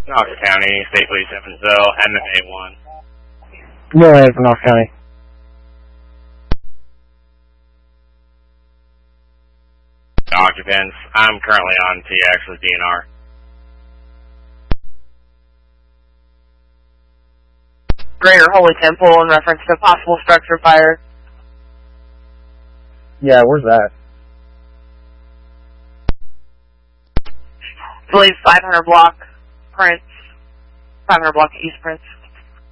Knox County, State Police Evansville, MMA 1. Go ahead for Knox County. Occupants, I'm currently on TX with DNR. Greater Holy Temple in reference to possible structure fire. Yeah, where's that? I believe 500 block Prince. 500 block East Prince.